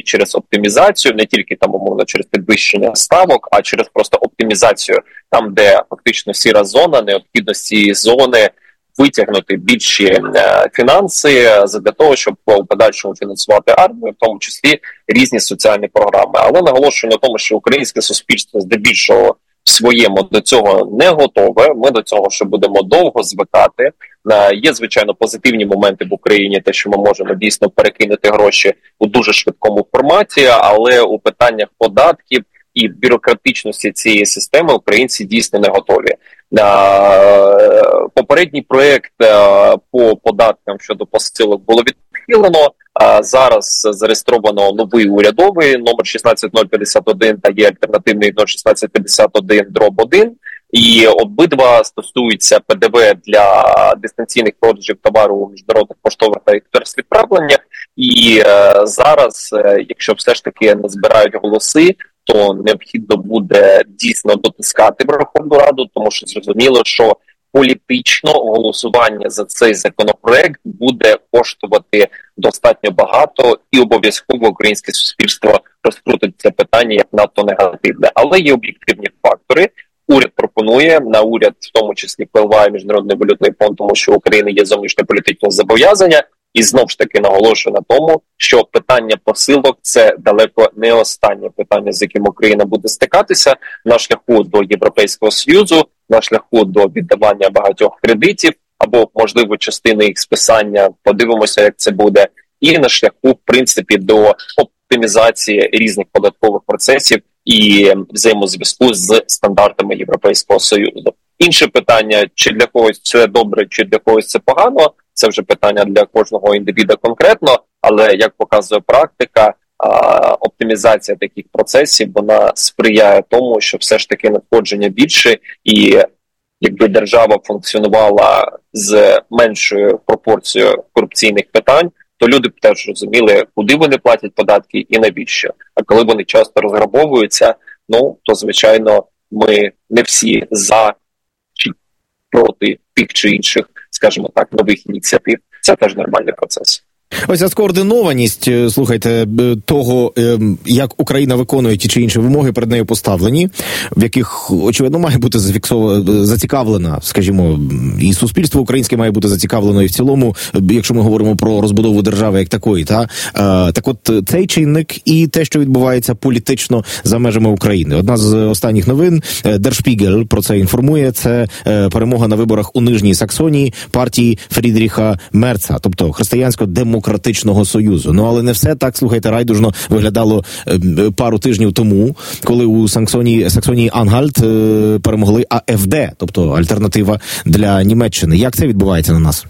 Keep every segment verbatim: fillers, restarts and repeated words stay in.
через оптимізацію, не тільки там умовно через підвищення ставок, а через просто оптимізацію там, де фактично сіра зона, необхідність цієї зони витягнути більші е, фінанси для того, щоб у подальшому фінансувати армію, в тому числі різні соціальні програми. Але наголошую на тому, що українське суспільство здебільшого в своєму до цього не готове. Ми до цього ще будемо довго звикати. Е, є, звичайно, позитивні моменти в Україні, те, що ми можемо дійсно перекинути гроші у дуже швидкому форматі, але у питаннях податків і бюрократичності цієї системи українці дійсно не готові. Попередній проєкт по податкам щодо посилок було відхилено. Зараз зареєстровано новий урядовий номер шістнадцять нуль п'ятдесят один та є альтернативний номер шістнадцять п'ятдесят один дроб один. І обидва стосуються Пе Де Ве для дистанційних продажів товару у міжнародних поштових та експрес-відправленнях. І е, зараз, е, якщо все ж таки не збирають голоси, то необхідно буде дійсно дотискати Верховну Раду, тому що зрозуміло, що політично голосування за цей законопроект буде коштувати достатньо багато, і обов'язково українське суспільство розкрутить це питання як надто негативне. Але є об'єктивні фактори. Уряд пропонує, на уряд в тому числі впливає Міжнародний валютний фонд, тому що у України є зовнішньополітичне зобов'язання. І знов ж таки наголошую на тому, що питання посилок – це далеко не останнє питання, з яким Україна буде стикатися на шляху до Європейського Союзу, на шляху до віддавання багатьох кредитів, або, можливо, частини їх списання, подивимося, як це буде, і на шляху, в принципі, до оптимізації різних податкових процесів і взаємозв'язку з стандартами Європейського Союзу. Інше питання, чи для когось це добре, чи для когось це погано, це вже питання для кожного індивіда конкретно, але, як показує практика, оптимізація таких процесів, вона сприяє тому, що все ж таки надходження більше, і якби держава функціонувала з меншою пропорцією корупційних питань, то люди б теж розуміли, куди вони платять податки і навіщо. А коли вони часто розграбовуються, ну, то, звичайно, ми не всі за чи проти тих чи інших, скажімо так, нових ініціатив. Це теж нормальний процес. Ось ця скоординованість, слухайте, того, як Україна виконує ті чи інші вимоги перед нею поставлені, в яких, очевидно, має бути зафіксована, зацікавлена, скажімо, і суспільство українське має бути зацікавлено, і в цілому, якщо ми говоримо про розбудову держави як такої, та так от цей чинник і те, що відбувається політично за межами України. Одна з останніх новин, Der Spiegel про це інформує, це перемога на виборах у Нижній Саксонії партії Фрідріха Мерца, тобто християнсько-демократичного Демократичного Союзу. Ну, але не все так, слухайте, райдужно виглядало е, пару тижнів тому, коли у Саксонії, Саксонії Ангальт е, перемогли А Еф Де, тобто альтернатива для Німеччини. Як це відбувається на нас?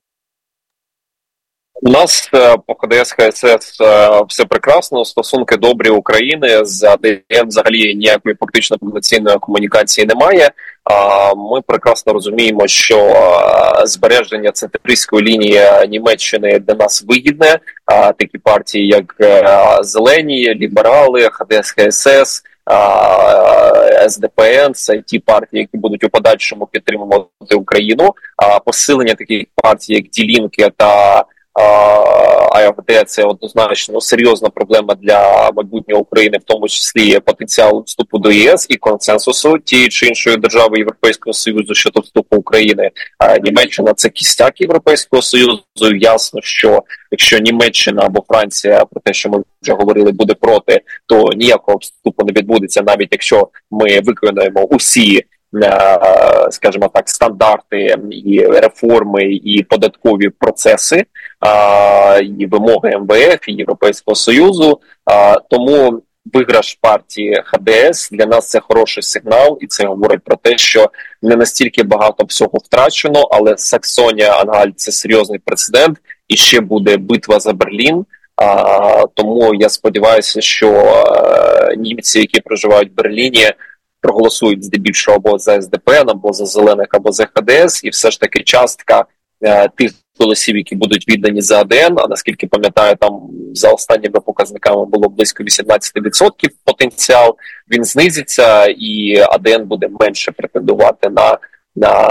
У нас по Ха Де Ес Ха Ес Ес все прекрасно, стосунки добрі України, з А Де Ем взагалі ніякої фактично повноцінної комунікації немає. Ми прекрасно розуміємо, що збереження центристської лінії Німеччини для нас вигідне. Такі партії, як Зелені, Ліберали, Ха Де Ес Ха Ес Ес, Ес Де Пе Ен, це ті партії, які будуть у подальшому підтримувати Україну. Посилення таких партій, як Ді Лінке та А Еф Де, це однозначно серйозна проблема для майбутнього України, в тому числі потенціал вступу до Є Ес і консенсусу тієї чи іншої держави Європейського Союзу щодо вступу України. Німеччина – це кістяк Європейського Союзу. Ясно, що якщо Німеччина або Франція, про те, що ми вже говорили, буде проти, то ніякого вступу не відбудеться, навіть якщо ми виконаємо усі, скажімо так, стандарти і реформи і податкові процеси, і вимоги Ем Ве Еф і Європейського Союзу. Тому виграш партії Ха Де Ес для нас це хороший сигнал, і це говорить про те, що не настільки багато всього втрачено, але Саксонія-Ангальт – це серйозний прецедент, і ще буде битва за Берлін. Тому я сподіваюся, що німці, які проживають в Берліні, проголосують здебільшого або за Ес Де Пе Ен, або за Зелених, або за Ха Де Ес, і все ж таки частка е, тих голосів, які будуть віддані за А Де Ен, а наскільки пам'ятаю, там за останніми показниками було близько вісімнадцять відсотків потенціал, він знизиться, і А Де Ен буде менше претендувати на, на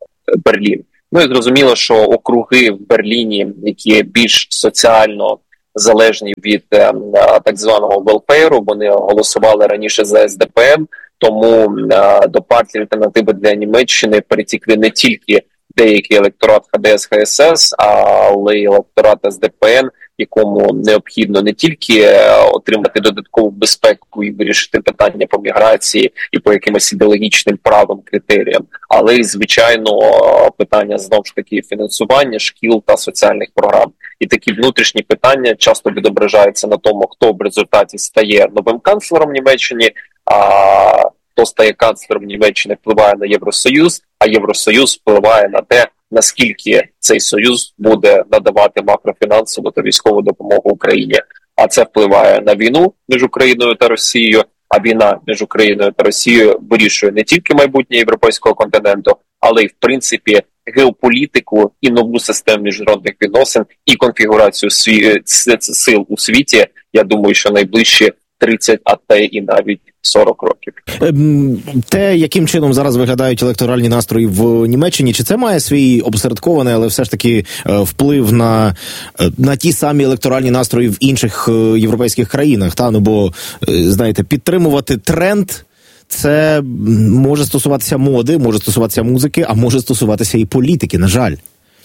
Берлін. Ну і зрозуміло, що округи в Берліні, які більш соціально залежні від е, так званого велфейру. Вони голосували раніше за ес де пе ем, тому е, до партії альтернативи для Німеччини перетікли не тільки деякий електорат ха де ес ха ес ес, але й електорат ес де пе ен, якому необхідно не тільки отримати додаткову безпеку і вирішити питання по міграції і по якимось ідеологічним правим критеріям, але й, звичайно, питання, знову ж таки, фінансування шкіл та соціальних програм. І такі внутрішні питання часто відображаються на тому, хто в результаті стає новим канцлером Німеччини, а хто стає канцлером Німеччини впливає на Євросоюз, а Євросоюз впливає на те, наскільки цей союз буде надавати макрофінансову та військову допомогу Україні. А це впливає на війну між Україною та Росією, а війна між Україною та Росією вирішує не тільки майбутнє європейського континенту, але й, в принципі, геополітику і нову систему міжнародних відносин і конфігурацію сві... сил у світі, я думаю, що найближчі тридцять, а те і навіть сорок років. Те, яким чином зараз виглядають електоральні настрої в Німеччині, чи це має свій обсередкований, але все ж таки вплив на, на ті самі електоральні настрої в інших європейських країнах? Та? Ну, бо, знаєте, підтримувати тренд – це може стосуватися моди, може стосуватися музики, а може стосуватися і політики, на жаль.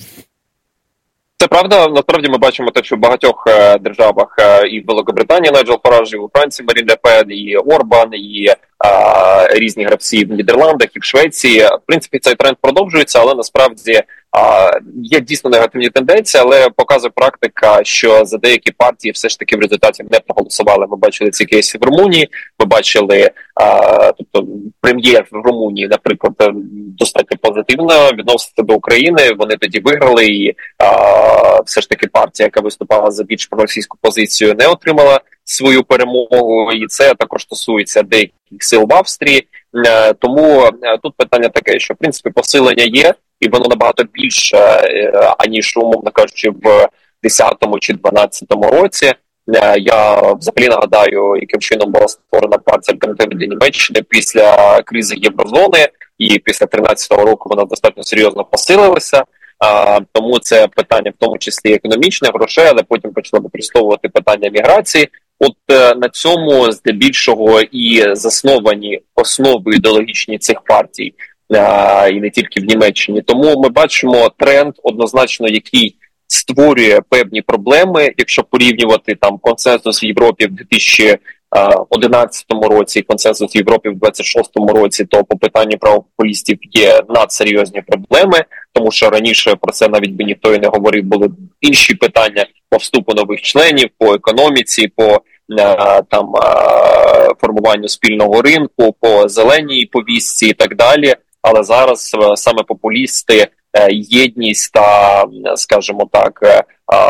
Це правда. Насправді ми бачимо те, що в багатьох е, державах е, і в Великобританії Найджел Фараж, і у Франції Марін Ле Пен, і Орбан, і е, різні гравці в Нідерландах, і в Швеції. В принципі, цей тренд продовжується, але насправді е, є дійсно негативні тенденції, але показує практика, що за деякі партії все ж таки в результаті не проголосували. Ми бачили ці кейси в Румунії, ми бачили, е, тобто прем'єр в Румунії, наприклад, достатньо позитивно відноситься до України, вони тоді виграли, і е, все ж таки партія, яка виступала за більш проросійську позицію, не отримала свою перемогу, і це також стосується деяких сил в Австрії. Тому тут питання таке, що в принципі посилення є, і воно набагато більше, аніж, умовно кажучи, в десятому чи дванадцятому році. Я взагалі нагадаю, яким чином була створена партія альтернативи для Німеччини після кризи Єврозони, і після тринадцятого року вона достатньо серйозно посилилася. А, тому це питання в тому числі економічне, грошей, але потім почали використовувати питання міграції. От е, на цьому здебільшого і засновані основи ідеологічні цих партій, е, і не тільки в Німеччині. Тому ми бачимо тренд однозначно, який створює певні проблеми, якщо порівнювати там консенсус в Європі в дві тисячі одинадцятому році і консенсус в Європі в двадцять шостому році, то по питанню прав популістів є надсерйозні проблеми, тому що раніше про це навіть би ніхто і не говорив, були інші питання по вступу нових членів, по економіці, по там формуванню спільного ринку, по зеленій повістці і так далі. Але зараз саме популісти, єдність та, скажімо так,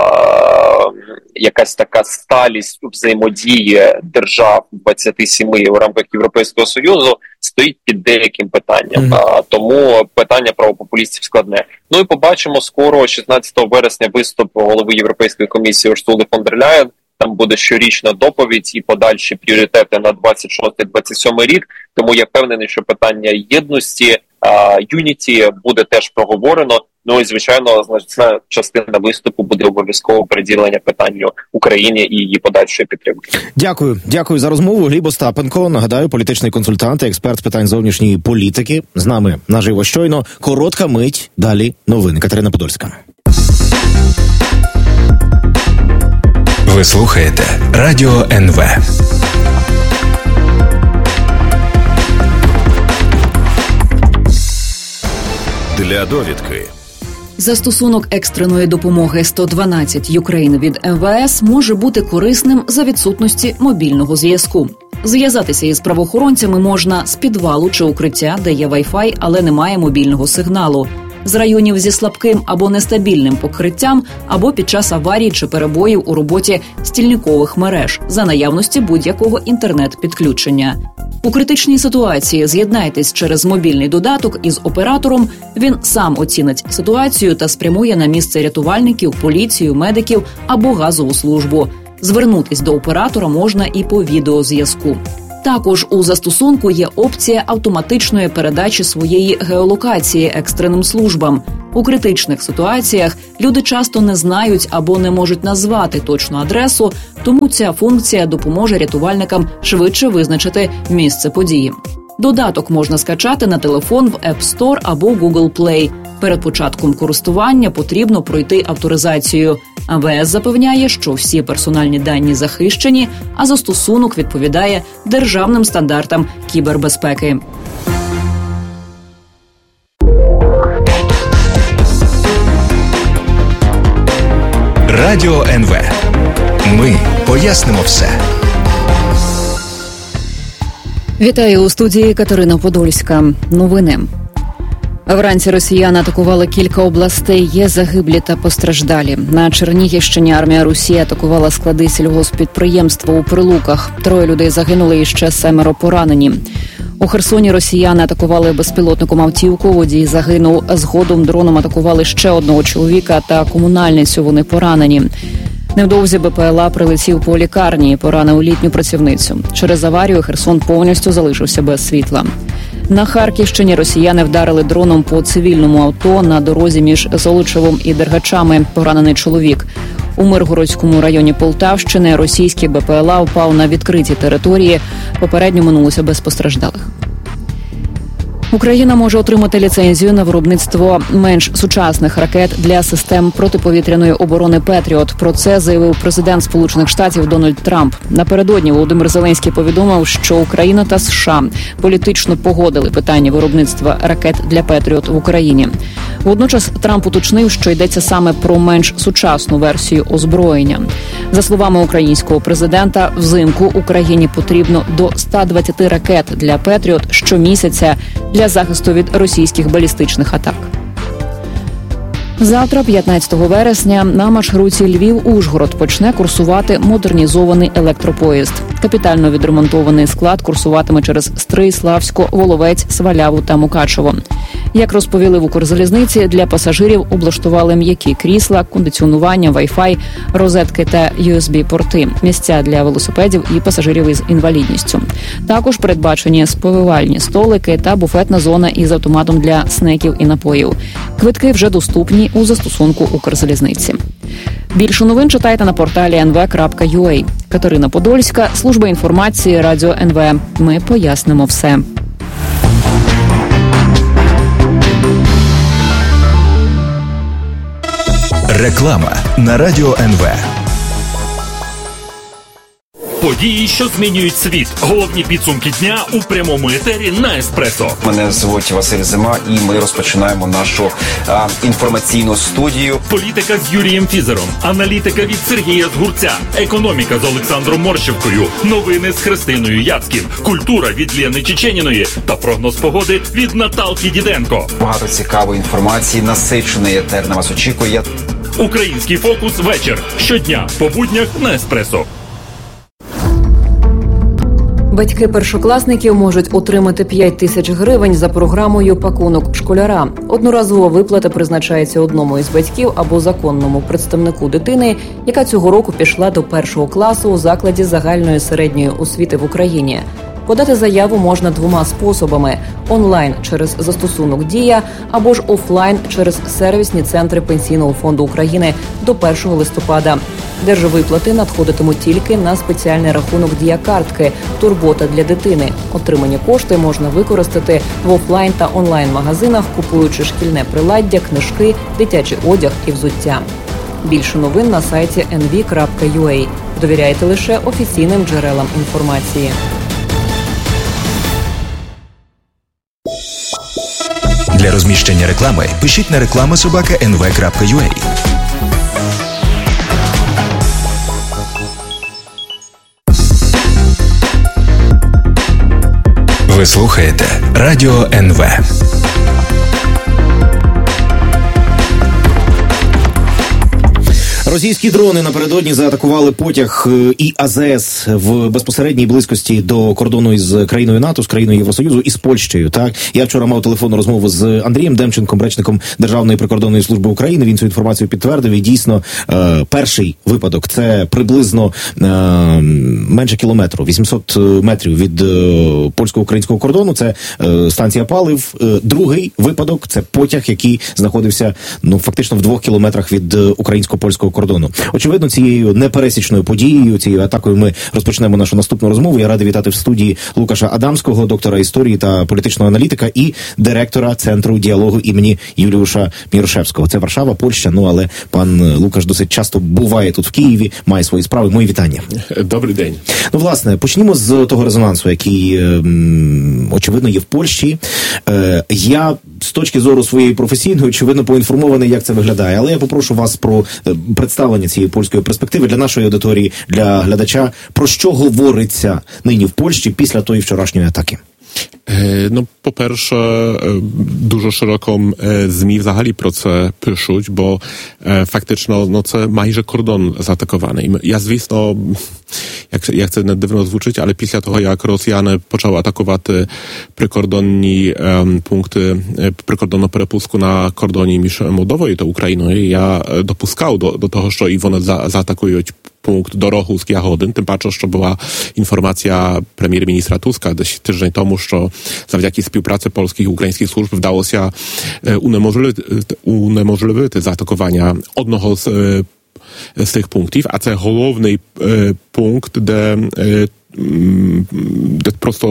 якась така сталість у взаємодії держав двадцяти семи в рамках Європейського Союзу стоїть під деяким питанням. Mm-hmm. Тому питання правопопулістів складне. Ну і побачимо скоро, шістнадцятого вересня, виступ голови Європейської комісії Урсули фон дер Ляєн. Там буде щорічна доповідь і подальші пріоритети на двадцять шостий - двадцять сьомий рік. Тому я впевнений, що питання єдності, юніті буде теж проговорено. Ну і, звичайно, значна частина виступу буде обов'язково приділення питанню Україні і її подальшої підтримки. Дякую. Дякую за розмову. Гліб Остапенко, нагадаю, політичний консультант, експерт з питань зовнішньої політики. З нами наживо щойно. Коротка мить. Далі новини. Катерина Подольська. Ви слухаєте Радіо ен ве. Для довідки. Застосунок екстреної допомоги сто дванадцять Ukraine від ем ве ес може бути корисним за відсутності мобільного зв'язку. Зв'язатися із правоохоронцями можна з підвалу чи укриття, де є Wi-Fi, але немає мобільного сигналу, з районів зі слабким або нестабільним покриттям, або під час аварій чи перебоїв у роботі стільникових мереж за наявності будь-якого інтернет-підключення. У критичній ситуації з'єднайтесь через мобільний додаток із оператором, він сам оцінить ситуацію та спрямує на місце рятувальників, поліцію, медиків або газову службу. Звернутись до оператора можна і по відеозв'язку. Також у застосунку є опція автоматичної передачі своєї геолокації екстреним службам. У критичних ситуаціях люди часто не знають або не можуть назвати точну адресу, тому ця функція допоможе рятувальникам швидше визначити місце події. Додаток можна скачати на телефон в App Store або Google Play. Перед початком користування потрібно пройти авторизацію. ем ве ес запевняє, що всі персональні дані захищені, а застосунок відповідає державним стандартам кібербезпеки. Радіо ен ве. Ми пояснимо все. Вітаю у студії Катерина Подольська. Новини. Вранці росіяни атакували кілька областей. Є загиблі та постраждалі. На Чернігівщині армія Росії атакувала склади сільгосппідприємства у Прилуках. Троє людей загинули і ще семеро поранені. У Херсоні росіяни атакували безпілотником автівку, водій загинув. Згодом дроном атакували ще одного чоловіка та комунальницю, вони поранені. Невдовзі Бе Пе Ел А прилетів по лікарні і поранив літню працівницю. Через аварію Херсон повністю залишився без світла. На Харківщині росіяни вдарили дроном по цивільному авто на дорозі між Золочевом і Дергачами. Поранений чоловік. У Миргородському районі Полтавщини російський Бе Пе Ел А впав на відкритій території. Попередньо минулося без постраждалих. Україна може отримати ліцензію на виробництво менш сучасних ракет для систем протиповітряної оборони «Петріот». Про це заявив президент Сполучених Штатів Дональд Трамп. Напередодні Володимир Зеленський повідомив, що Україна та США політично погодили питання виробництва ракет для «Петріот» в Україні. Водночас Трамп уточнив, що йдеться саме про менш сучасну версію озброєння. За словами українського президента, взимку Україні потрібно до ста двадцяти ракет для «Петріот» щомісяця для захисту від російських балістичних атак. Завтра, п'ятнадцятого вересня, на маршруті Львів-Ужгород почне курсувати модернізований електропоїзд. Капітально відремонтований склад курсуватиме через Стрий, Славську, Воловець, Сваляву та Мукачево. Як розповіли в Укрзалізниці, для пасажирів облаштували м'які крісла, кондиціонування, вай-фай, розетки та ю ес бі-порти, місця для велосипедів і пасажирів із інвалідністю. Також передбачені сповивальні столики та буфетна зона із автоматом для снеків і напоїв. Квитки вже доступні у застосунку Укрзалізниці. Більше новин читайте на порталі ен ве крапка ю а. Катерина Подольська, служба інформації Радіо ен ве. Ми пояснимо все. Реклама на Радіо ен ве. Події, що змінюють світ. Головні підсумки дня у прямому етері на Еспресо. Мене звуть Василь Зима, і ми розпочинаємо нашу а, інформаційну студію. Політика з Юрієм Фізером, аналітика від Сергія Згурця, економіка з Олександром Морщевкою, новини з Христиною Яцькін, культура від Лєни Чеченіної та прогноз погоди від Наталки Діденко. Багато цікавої інформації, насичений етер на вас очікує. Український фокус вечір. Щодня по буднях на Еспресо. Батьки першокласників можуть отримати п'ять тисяч гривень за програмою «Пакунок школяра». Одноразова виплата призначається одному із батьків або законному представнику дитини, яка цього року пішла до першого класу у закладі загальної середньої освіти в Україні. Подати заяву можна двома способами – онлайн через застосунок «Дія» або ж офлайн через сервісні центри Пенсійного фонду України до першого листопада. Держвиплати надходитимуть тільки на спеціальний рахунок «Дія-картки» «Турбота для дитини». Отримані кошти можна використати в офлайн та онлайн-магазинах, купуючи шкільне приладдя, книжки, дитячий одяг і взуття. Більше новин на сайті ен ві крапка ю а. Довіряйте лише офіційним джерелам інформації. Для розміщення реклами пишіть на реклама собака ен ве крапка ю а. Ви слухаєте Радіо ен ве. Російські дрони напередодні заатакували потяг і АЗС в безпосередній близькості до кордону із країною НАТО, з країною Євросоюзу і з Польщею. Так, я вчора мав телефонну розмову з Андрієм Демченком, речником Державної прикордонної служби України. Він цю інформацію підтвердив. І дійсно, е, перший випадок це приблизно е, менше кілометру, вісімсот метрів від е, польсько-українського кордону. Це е, станція палив. Е, другий випадок це потяг, який знаходився ну фактично в двох кілометрах від українсько-польського кордону. Очевидно, цією непересічною подією, цією атакою ми розпочнемо нашу наступну розмову. Я радий вітати в студії Лукаша Адамського, доктора історії та політичного аналітика і директора Центру діалогу імені Юліуша Мірошевського. Це Варшава, Польща, ну але пан Лукаш досить часто буває тут в Києві, має свої справи. Мої вітання. Добрий день. Ну, власне, почнімо з того резонансу, який, ем, очевидно, є в Польщі. Е, я з точки зору своєї професійної, очевидно, поінформований, як це виглядає. Але я попрошу вас про е, представлення цієї польської перспективи для нашої аудиторії, для глядача. Про що говориться нині в Польщі після тої вчорашньої атаки? No, po pierwsze, dużo szeroko Z M I взагалі про це пишуть, бо фактично, ну, це майже кордон зааtakowany. Ja, звісно, як, як це не дивно звучить, але після того, як росіяни почали атакувати прикордонні пункти прикордонного перепуску на кордоні між Молдовою та Україною, я допускав до, до того, що і вони за, заатакують punkt do Rochus Jagodyn, tym patrzę, że była informacja premier-ministra Tuska dесь tydzień temu, że завдяки співпраці polskich i ukraińskich służb wdało się uniemożliwić, uniemożliwić zaatakowania одного z, z tych punktów, a це головний punkt, де де просто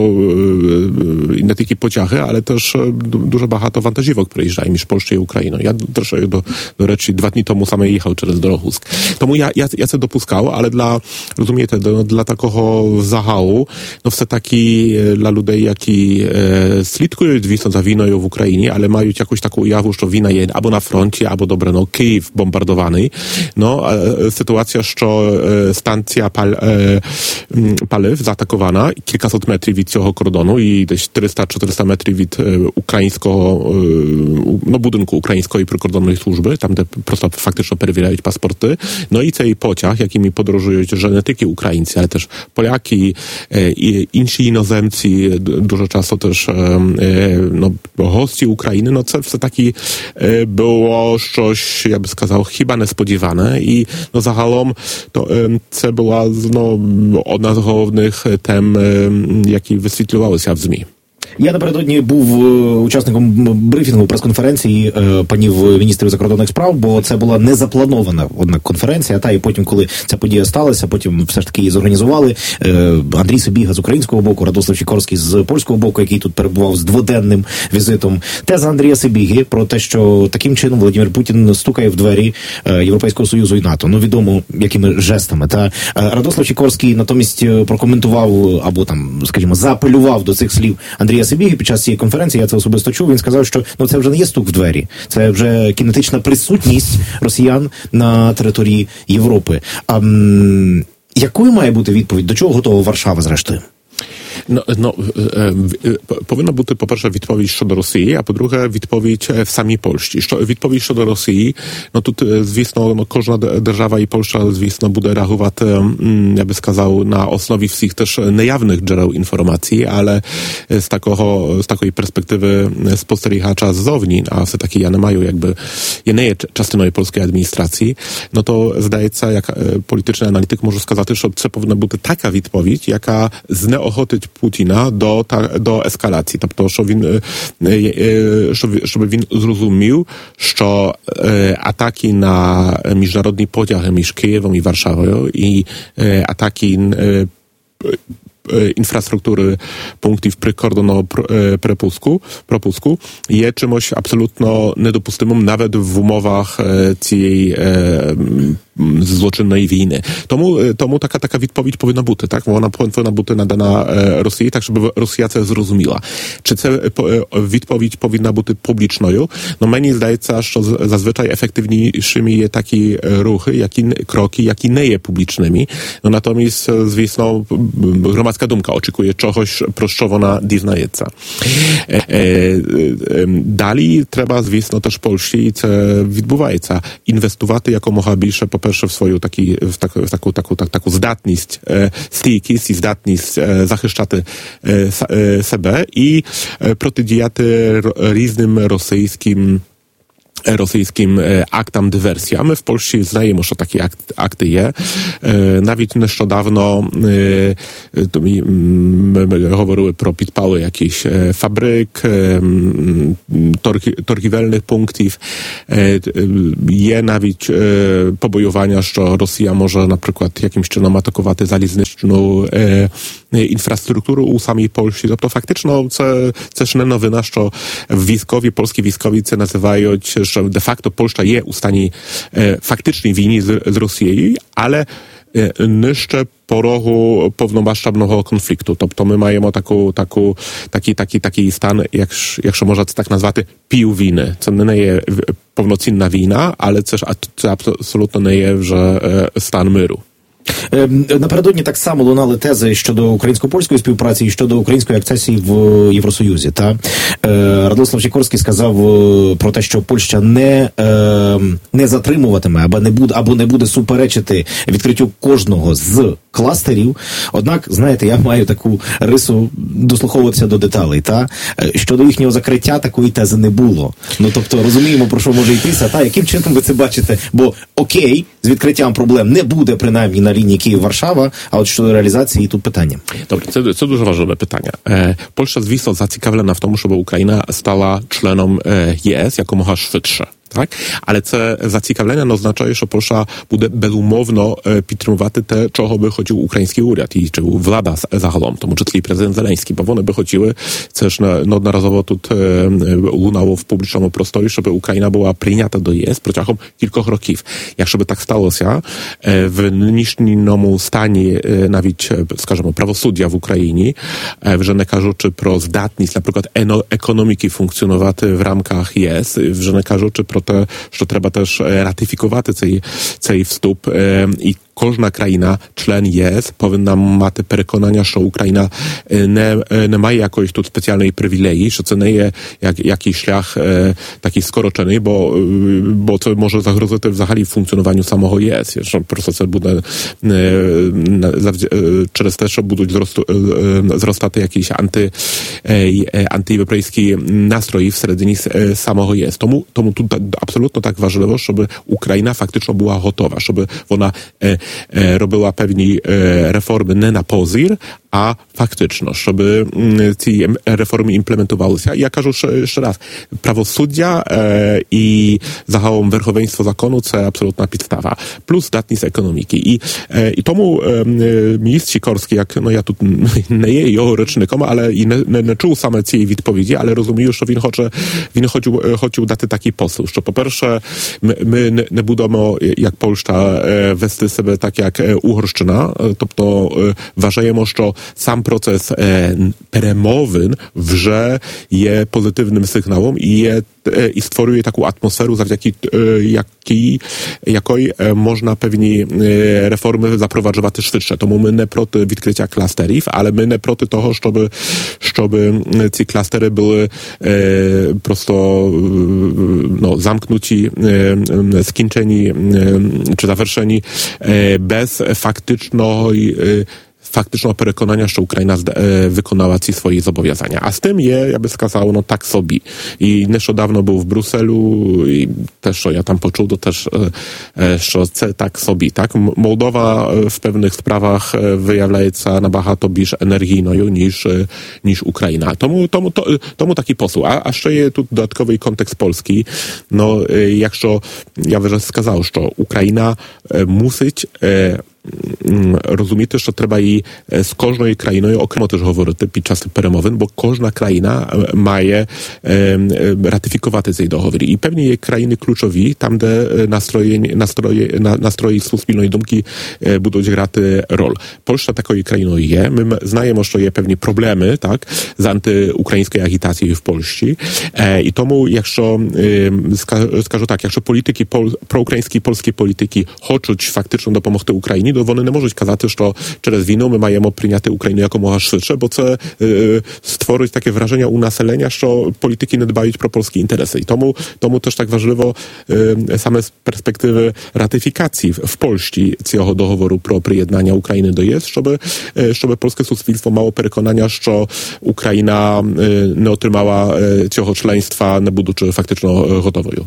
не тільки потяги, але теж дуже багато вантажівок приїжджає між Польщею і Україною. Я теж, до, до речі, два дні тому саме їхав через Дорогуськ. Тому я, я, я це допускав, але для, розумієте, для, для такого загалу, no все-таки dla людей, які e, слідкують, звісно, за війною в Україні, але мають якусь таку уяву, що війна є або на фронті, або, добре, no, Київ бомбардований. No, e, sytuacja, що e, станція пал, e, палив zaatakowana, kilkaset metrów від цього кордону і десь триста-чотириста метрів від е, українського, е, ну, будинку української прикордонної служби, там, де просто фактично перевіряють паспорти. Ну і цей потяг, якими подорожують вже не тільки українці, але теж поляки, е, і інші іноземці, дуже часто теж е, е, ну, гості України. No, це все-таки е, було щось, я би сказав, хіба несподіване. І ну, загалом то, е, це була no, одна з головних тем, які висвітлювалися в ЗМІ. Я напередодні був учасником брифінгу прес-конференції е, панів міністрів закордонних справ, бо це була незапланована одна конференція, та і потім, коли ця подія сталася, потім все ж таки її зорганізували. Е, Андрій Сибіга з українського боку, Радослав Сікорський з польського боку, який тут перебував з дводенним візитом. Теза Андрія Сибіги про те, що таким чином Володимир Путін стукає в двері е, Європейського Союзу і НАТО. Ну, відомо, якими жестами. Та е, Радослав Сікорський натомість прокоментував або там, скажімо, заапелював до цих слів Андрія Сибіги під час цієї конференції, я це особисто чув, він сказав, що ну, це вже не є стук в двері, це вже кінетична присутність росіян на території Європи. А, м, якою має бути відповідь? До чого готова Варшава, зрештою? No, no, powinna być po pierwsze odpowiedź co do Rosji, a po drugie odpowiedź w samej Polsce. Odpowiedź co do Rosji, no tu zwieсно, no każda держава i Polska zwieсно będzie reagować, ja bym сказał, na osnowie wszystkich też niejawnych źródeł informacji, ale z takiego, z takiej perspektywy spostrzeżenia zowni, a все таки ja nie mają jakby, ja nie jest częścią polskiej administracji, no to zdaje się, jak polityczny analityk może сказać, że це powinna być taka odpowiedź, jaka zneochotyć Путіна до, та, до ескалації. Тобто, що він, щоб, щоб він зрозумів, що е, атаки на міжнародні потяги між Києвом і Варшавою і е, атаки е, infrastruktury punktów prykordonowego propusku, propusku jest czymś absolutnie niedopuszczalnym nawet w umowach tej zloczynnej wojny. Tomu, tomu taka, taka odpowiedź powinna być, tak? Ona powinna być nadana Rosji, tak żeby Rosja to zrozumiała. Czy ta odpowiedź powinna być publiczną? No mnie zdaje się, że zazwyczaj efektywniejszymi jest takie ruchy, jak i kroki, jak i nie publicznymi. No natomiast, zwieсно, gromadzka polska думка, oczekuje czegoś, pro що вона дізнається. Далі треба, звісно, теж Польщі, і це відбувається, інвестувати якомога більше, по-перше, в свою такі, в таку, в таку, таку, таку, таку здатність, стійкість і здатність захищати себе і протидіяти різним російським rosyjskim aktam dywersji. A my w Polsce znajemy, że takie akt, akty je. Nawet nieszczodawno to mi mówiły pro podpały jakichś fabryk, torgi, torgiwelnych punktów. Je nawet pobojowania, że Rosja może na przykład jakimś czynom atakować zalizniczną infrastrukturę u samej Polski. To faktycznie coś nowina, że wojskowi, polskie wojskowicy nazywają, że de facto Polska je u stanie e, faktycznej wojny z, z Rosją, ale e, niszczy porogu pownomaszczabnego konfliktu. To my mamy taką, taką, taki, taki, taki stan, jak, jak się można tak nazwać, pił winy. Co nie jest pełnocenna wina, ale też absolutnie nie jest, że e, stan myru. Напередодні так само лунали тези щодо українсько-польської співпраці і щодо української акцесії в Євросоюзі. Та Радослав Сікорський сказав про те, що Польща не, не затримуватиме або не буде, або не буде суперечити відкриттю кожного з кластерів. Однак, знаєте, я маю таку рису дослуховуватися до деталей. Та щодо їхнього закриття такої тези не було. Ну, тобто, розуміємо, про що може йтися. Та яким чином ви це бачите? Бо окей, з відкриттям проблем не буде, принаймні, на лінії Київ-Варшава, а от щодо реалізації тут питання. Добре, це, це дуже важливе питання. Е, Польща, звісно, зацікавлена в тому, щоб Україна стала членом е, ЄС якомога швидше. Tak? Ale це зацікавлення не означає, що Польща буде безумовно підтримувати те, чого би хотів український уряд і чи влада загалом, тому числі і президент Зеленський, бо вони би хотіли, це ж неодноразово тут лунало в публічному просторі, щоб Україна була прийнята до ЄС протягом кількох років. Якщо би так сталося, в нинішньому стані навіть, скажімо, правосуддя в Україні, вже не кажучи про здатність, наприклад, економіки функціонувати в рамках ЄС, вже не кажучи про те, що треба теж ратифікувати цей, цей вступ і кожна країна, член ЄС, повинна мати переконання, що Україна не, не має якоїсь тут спеціальної привілеї, що це не є як, якийсь шлях е, такий скорочений, бо, бо це може загрозити взагалі функціонуванню самого ЄС. Що просто це буде е, через те, що будуть зросту, е, зростати якісь анти, е, антиєвропейські настрої всередині е, самого ЄС. Тому, тому тут абсолютно так важливо, щоб Україна фактично була готова, щоб вона е, robiła pewnie reformy nie na pozór, a faktyczno, żeby te reformy implementowały się. Ja кажу jeszcze raz, prawosuddia i zagalom верховенство закону це абсолютна підстава. Плюс здатність економіки. І, і тому міністр Сікорський, як, ну я тут не є його речником, але і не, не, не чув саме цієї відповіді, але розумію, що він хоче, він хотів, хотів дати такий посил, що, по-перше, ми, ми не, не будемо, як Польща, вести себе так, як Угорщина, тобто вважаємо, що sam proces e, перемовин вже є позитивним сигналом і, є, e, і створює таку атмосферу, завдяки e, якій, якої e, можна певні e, реформи запроваджувати швидше. Тому ми не проти відкриття кластерів, але ми не проти того, щоб, щоб ці кластери були e, просто no, zamknuci, e, скінчені e, czy zaвершені e, bez faktycznej e, faktycznego przekonania, że Ukraina e, wykonała ci swoje zobowiązania. A z tym je, ja bym сказав, no tak sobie. I niedawno był w Bruselu i też, co ja tam poczuł, to też, e, że це tak sobie, tak? Mołdowa w pewnych sprawach wyjawia się nabagато більш енергійною niż, niż Ukraina. Tomu, tomu, to, tomu taki posł. A, a jeszcze jest tu dodatkowy kontekst polski. No, jakщо, ja bym сказав, że Ukraina e, musi e, розуміти, що треба і з кожною країною окремо теж говорити під час перемовин, бо кожна країна має е, ратифікувати цей договір. І певні є країни ключові, там, де настрої, настрої, настрої суспільної думки е, будуть грати роль. Польща такою країною є. Ми знаємо, що є певні проблеми, так, з антиукраїнською агітацією в Польщі. Е, і тому, якщо, е, скажу так, якщо політики, пол, проукраїнські польські політики хочуть фактично допомогти Україні, України, то вони не можуть казати, що через війну ми маємо прийняти Україну якомога швидше, бо це е, створить таке враження у населення, що polityki nie dbają pro polskie interesy. I tomu, tomu też tak ważliwo e, same z perspektywy ratyfikacji w, w Polsce цього договору про приєднання України до ЄС, щоб, щоб польське суспільство мало переконання, що Україна не отримала цього членства, не будучи фактично готовою.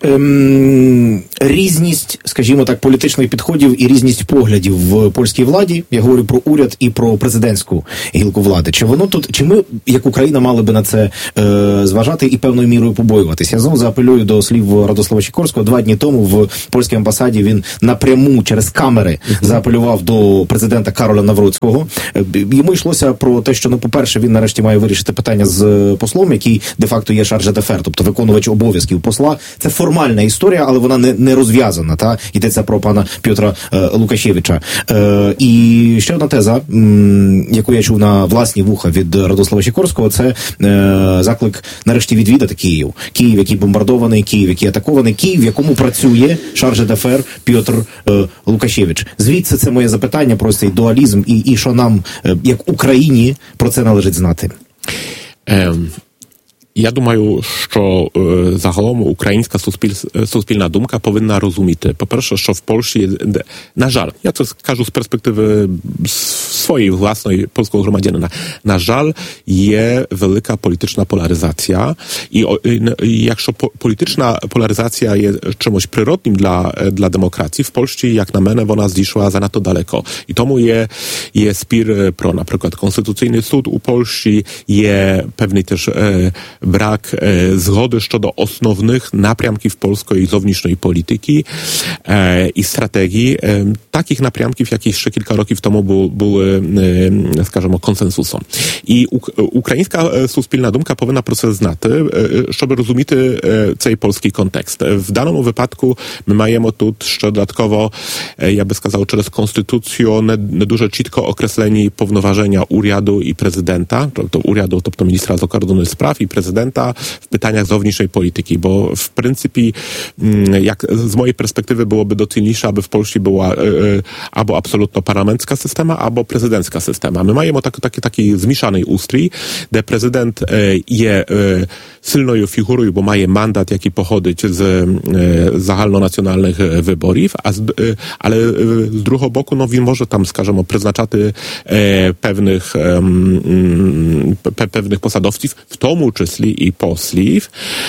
Ем, різність, скажімо так, політичних підходів і різність поглядів в польській владі, я говорю про уряд і про президентську гілку влади. Чи воно тут, чи ми, як Україна, мали би на це е, зважати і певною мірою побоюватися? Я знову заапелюю до слів Радослава Сікорського. Два дні тому в польській амбасаді він напряму через камери заапелював до президента Кароля Навроцького. Йому йшлося про те, що, ну, по-перше, він нарешті має вирішити питання з послом, який де-факто є шарже д'афер, тобто виконувач обов'язків посла. Це формальна історія, але вона не, не розв'язана, та? Йдеться про пана Пьотра е, Лукашевича. Е, і ще одна теза, м, яку я чув на власні вуха від Радослава Сікорського, це е, заклик нарешті відвідати Київ. Київ, який бомбардований, Київ, який атакований, Київ, в якому працює шарже д'афер Пьотр е, Лукашевич. Звідси це моє запитання про цей дуалізм і, і що нам, е, як Україні, про це належить знати. Um. Я думаю, що е, загалом українська суспіль, суспільна думка повинна розуміти, по-перше, що в Польщі, на жаль, я це кажу з перспективи своєї власної польського громадянина, на жаль, є велика політична поляризація і, і, і якщо по, політична поляризація є чимось природним dla, dla demokracji, w Polsce, jak na mnie, ona zeszła zanadto daleko. I tomu je, je spir pro, na przykład, Konstytucyjny Sąd u Polski, je pewny też e, brak e, zgody co do osnovnych napрямків polskiej zewnętrznej polityki e, i strategii. E, takich napрямків, jakie jeszcze kilka roków temu bu, były, e, скажімо, konsensusem. I uk, ukraińska суспільна думка повинна про це знати, щоб розуміти цей польський контекст. В даному випадку ми маємо тут ще додатково, я би сказав, через конституцію не, не дуже чітко окреслені повноваження уряду і президента, тобто уряду, тобто міністра закордонних справ і президента w pytaniach zewnętrznej polityki, bo w pryncypie, jak z mojej perspektywy byłoby docelniejsze, aby w Polsce była e, albo absolutno parlamencka systema, albo prezydencka systema. My mamy tak, taki, taki zmieszany ustrój, gdzie prezydent e, je e, silną figurą, bo ma mandat, jaki pochodzi z e, zahalnonacjonalnych wyborów, a z, e, ale e, z drugiego boku, no, on może tam, skażemy, przeznaczać e, pewnych e, pe, pewnych posadowców, w tomu czyśli i послів,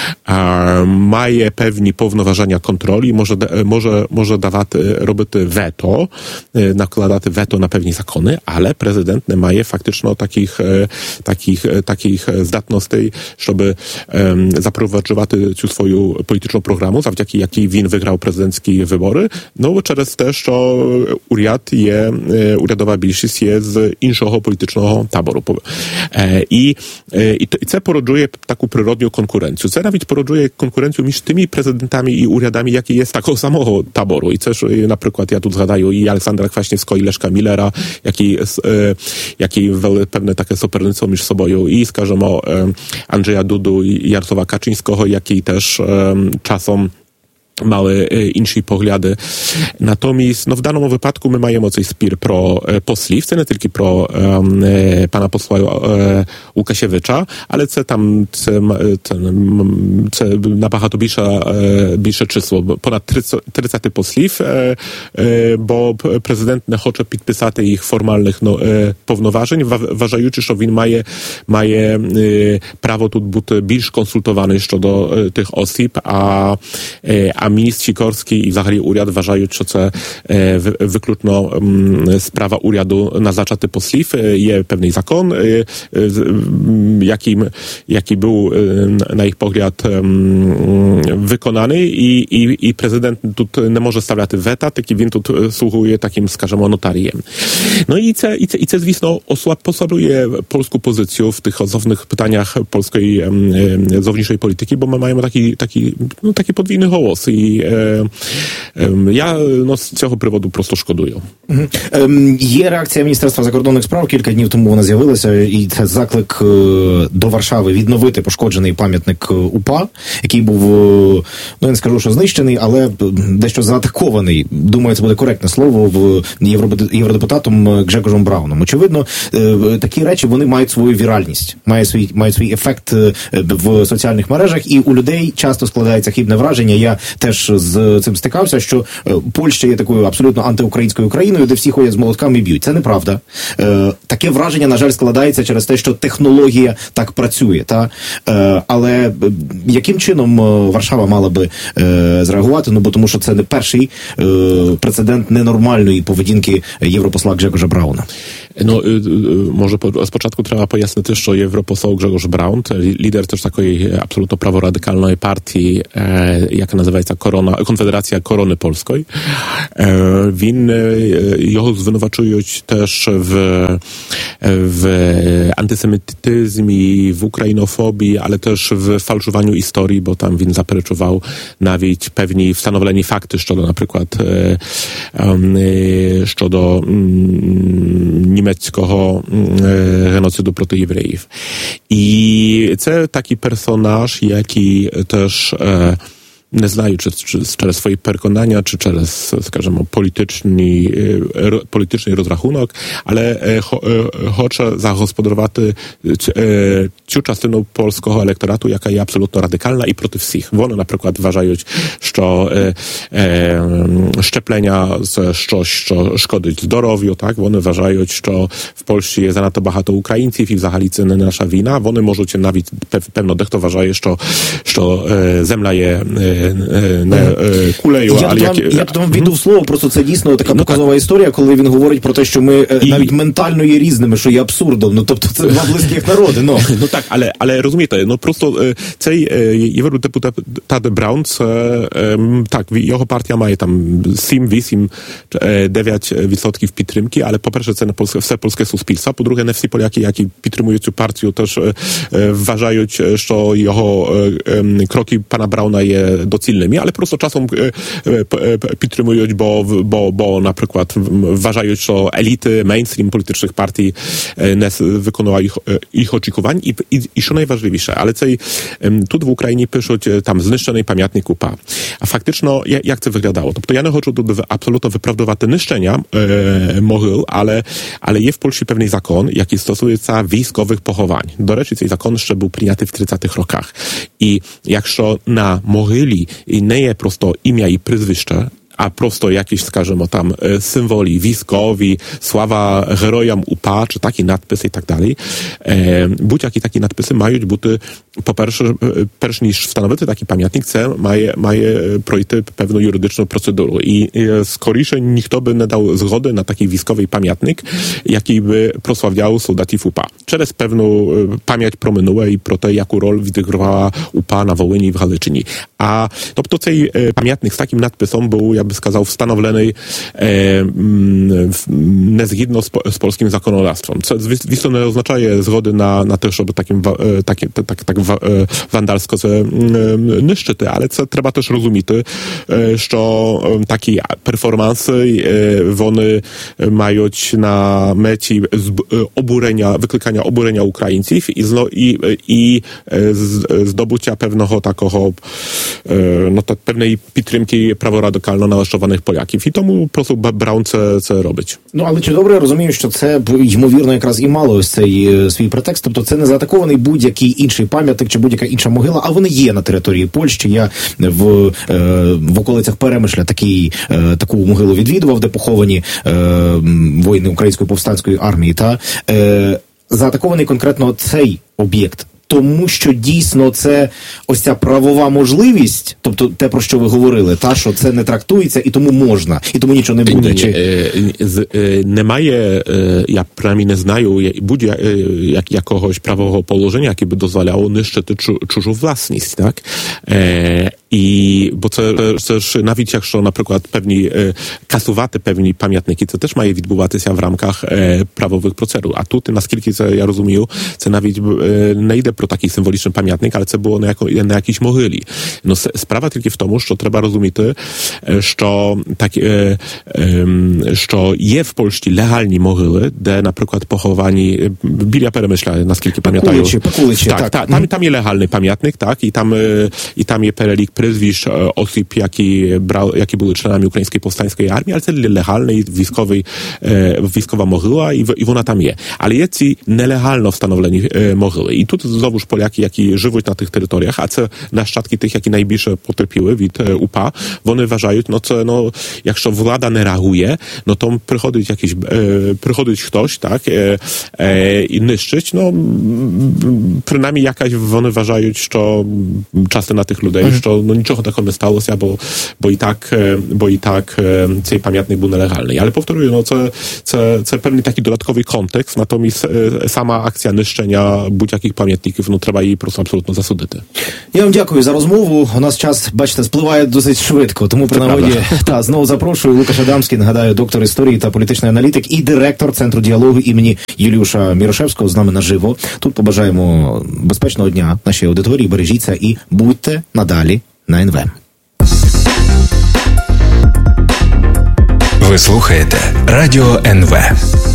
має певні повноваження контролі, може, може, може давати, робити вето, накладати вето на певні закони, але президент не має фактично таких, таких, таких здатностей, щоб запроваджувати цю свою політичну програму, завдяки якій він виграв президентські вибори, ну, через те, що уряд є, урядова більшість є з іншого політичного табору. І, і це породжує таку природню конкуренцію. Це навіть породжує конкуренцію між тими президентами і урядами, які є з такого самого табору. І це ж, наприклад, я тут згадаю і Олександра Kwaśniewskiego, і Лешка Міллера, які, які вели певне таке суперництво між собою. І, скажімо, Andrzeja Dudu і Jarosława Kaczyńskiego, які теж часом małe inne poglądy. Natomiast no, w danym wypadku my mamy coś spir pro e, posliw, nie tylko pro e, pana posła e, Łukasiewicza, ale co tam co, co, co nabagато більше, e, більше число, ponad тридцять posliw, e, e, bo prezydent nie chce podpisać ich formalnych no, e, pownoważeń, uważając, że on ma, ma e, prawo tu być більш konsultowany co do e, tych osób, a, e, a міністр Сікорський і взагалі уряд вважають, що це е, виключно м, справа уряду назначати послів. Є певний закон, е, е, який, який був, е, на їх погляд, е, виконаний, і, і, і президент тут не може ставляти вета, так і він тут слугує таким, скажімо, нотарієм. Ну і це, і це, і це звісно, ослаб, послаблює польську позицію в тих озовних питаннях польської е, зовнішньої політики, бо ми маємо taki, taki, no, taki podwójny głos. I I e, e, ja no, з цього приводу просто шкодую. Угу. Ем, є реакція Міністерства закордонних справ, кілька днів тому вона з'явилася, і це заклик е, до Варшави відновити пошкоджений пам'ятник УПА, який був, е, ну я не скажу, що знищений, але дещо заатакований, думаю, це буде коректне слово, в євродепутатом Гжегожем Брауном. Очевидно, е, такі речі, вони мають свою віральність, мають свій, мають свій ефект е, в соціальних мережах, і у людей часто складається хибне враження, я теж з цим стикався, що е, Польща є такою абсолютно антиукраїнською країною, де всі ходять з молотками і б'ють. Це неправда. Е, таке враження, на жаль, складається через те, що технологія так працює. Та? Е, але яким чином Варшава мала би е, зреагувати? Ну, бо тому що це не перший е, прецедент ненормальної поведінки європосла Гжегожа Брауна. No, może po, spочатку trzeba pojaśnić, że europoseł Grzegorz Braun, lider też takiej absolutnie praworadykalnej partii, e, jaka nazywa się Korona, Konfederacja Korony Polskiej. E, win, jego zwinowaczują też w, w antysemityzmie, w ukrainofobii, ale też w fałszowaniu historii, bo tam win zaprzeczywał nawet pewni wstanowleni fakty, co do na przykład e, e, co do mm, німецького геноциду проти євреїв. І це такий персонаж, який теж не знаю, чи, чи через свої переконання, чи через, скажімо, політичний, політичний розрахунок, але хо, хоче загосподарувати цю частину польського електорату, яка є абсолютно радикальна і проти всіх. Вони, наприклад, вважають, що щеплення це щось, що шкодить здоров'ю, так? Вони вважають, що в Польщі є занадто багато українців і взагалі це не наша війна. Вони можуть навіть, певно, дехто вважає, що, що земля є не кулею, я але як... як... Я тут вам віддав слово, просто це дійсно така ну, показова так. історія, коли він говорить про те, що ми і... навіть ментально є різними, що є абсурдом, ну тобто це два близьких народи, ну. Ну так, але, але розумієте, ну просто цей євродепутат Браун, це, так, його партія має там сім, вісім, дев'ять відсотків підтримки, але по-перше, це не polskie, все польське суспільство, по-друге, не всі поляки, які підтримують цю партію, теж вважають, що його кроки pana Brauna є доцільними, але просто часом підтримують, бо, бо, бо, наприклад, вважають, що еліти, мейнстрім політичних партій не виконують їх, їх очікувань. І, і, і що найважливіше, але цей, тут в Україні пишуть там знищений пам'ятник УПА. А фактично, як це вигляdało? Тобто я не хочу тут абсолютно виправдувати niszczenia e, mohyl, ale, ale є в Польщі певний закон, який стосується військових поховань. До речі, цей закон ще був прийнятий в тридцятих роках. І якщо на могилі не є просто ім'я і прізвище, a prosto jakieś, скажімо, tam symboli wійськові, sława herojam УПА, czy taki nadpis i tak dalej. Будь-які такі надписи мають бути, по-перше, перш ніж встановити такий пам'ятник, це має, має пройти певну юридичну процедуру. І скоріше ніхто би не дав згоди на такий військовий пам'ятник, який би прославляв солдатів УПА. Через певну пам'ять про минуле і про те, яку роль відігравала УПА на Волині і в Галичині. А, тобто цей пам'ятник з таким надписом був, я by сказał, wstanowionej e, niezgodnie z, z polskim zakonodawstwem. Co zwisto nie oznacza zgody na, na to, żeby takim, takim, tak, tak wandalsko se niszczyć, ale co trzeba też rozumieć, że takie performanse one mają na meci oburenia, wyklykania oburenia Ukraińców i, zno, i, i zdobycia pewnego takiego, no to pewnej підтримки праворадикально налаштованих поляків. І тому просто Браун це, це робить. Ну, але чи добре я розумію, що це, ймовірно, якраз і мало ось цей е, свій претекст, тобто це не заатакований будь-який інший пам'ятник чи будь-яка інша могила, а вони є на території Польщі. Я в, е, в околицях Перемишля такий, е, таку могилу відвідував, де поховані е, воїни Української повстанської армії. Та е, заатакований конкретно цей об'єкт. Тому що дійсно це ось ця правова можливість, тобто те, про що ви говорили, та, що це не трактується і тому можна, і тому нічого не буде. Чи... Немає, я принаймні не знаю, будь-якогось правового положення, яке би дозволяло нищити чужу власність, так? І, бо це, це ж навіть якщо, наприклад, певні касувати певні пам'ятники, це теж має відбуватися в рамках правових процедур. А тут, наскільки це я розумію, це навіть не йде про такий символічний пам'ятник, але це було на, яко, на якійсь могилі. Ну, справа тільки в тому, що треба розуміти, що так, що є в Польщі легальні могили, де, наприклад, поховані біля Перемишля, наскільки пам'ятаю. Пакуличі, Пакуличі, так, так. так. Там, там є легальний пам'ятник, так, і там, і там є перелік прізвищ осіб, які брали, які були членами Української повстанської армії, але це легальний військовий, військова могила, і, і вона там є. Але є ці нелегально встановлені могили. І тут знову ж поляки, які живуть на тих територіях, а це нащадки тих, які найбільше потерпіли від УПА, вони вважають, no це, no, якщо влада не реагує, no to приходить jakiś, e, приходить хтось, так, e, e, і нищить, no, принаймні jakaś, вони вважають, що часто на тих людей, mm-hmm. що no, нічого такого не сталося, бо, бо і так, бо і так цей пам'ятник був нелегальний. Але повторюю, no, це, це, це певний taki dodatkowy kontekst, natomiast sama akcja niszczenia будь-яких пам'ятників, ну, треба її просто абсолютно засудити. Я вам дякую за розмову. У нас час, бачите, спливає досить швидко, тому при нагоді та знову запрошую Лукаш Адамський, нагадаю, доктор історії та політичний аналітик і директор Центру діалогу імені Юліуша Мірошевського з нами наживо. Тут побажаємо безпечного дня нашій аудиторії, бережіться і будьте надалі на ен ве. Ви слухаєте Радіо ен ве.